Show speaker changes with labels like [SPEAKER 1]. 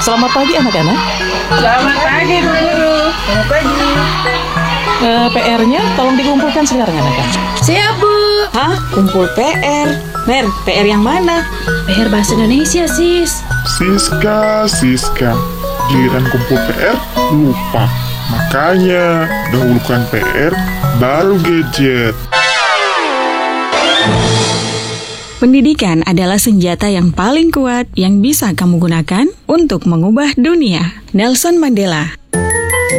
[SPEAKER 1] Selamat pagi anak-anak.
[SPEAKER 2] Selamat pagi, Bu Guru. Selamat pagi.
[SPEAKER 1] PR-nya tolong dikumpulkan sekarang anak-anak.
[SPEAKER 2] Siap, Bu.
[SPEAKER 3] Hah? Kumpul PR? Mer, PR yang mana?
[SPEAKER 2] PR Bahasa Indonesia, Sis.
[SPEAKER 4] Siska, giliran kumpul PR, lupa. Makanya, dahulukan PR, baru gadget.
[SPEAKER 5] Pendidikan adalah senjata yang paling kuat yang bisa kamu gunakan untuk mengubah dunia. Nelson Mandela.